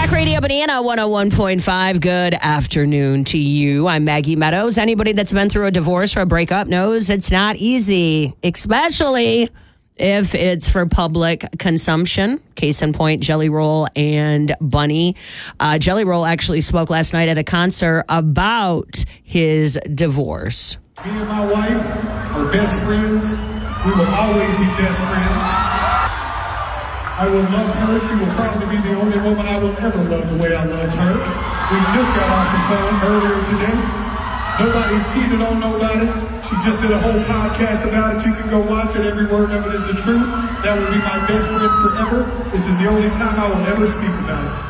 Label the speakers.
Speaker 1: Talk Radio Banana 101.5. Good afternoon to you. I'm Maggie Meadows. Anybody that's been through a divorce or a breakup knows it's not easy, especially if it's for public consumption. Case in point, Jelly Roll and Bunny. Jelly Roll actually spoke last night at a concert about his divorce.
Speaker 2: Me and my wife are best friends. We will always be best friends. I will love her. She will probably be the only woman I will ever love the way I loved her. We just got off the phone earlier today. Nobody cheated on nobody. She just did a whole podcast about it. You can go watch it. Every word of it is the truth. That will be my best friend forever. This is the only time I will ever speak about it.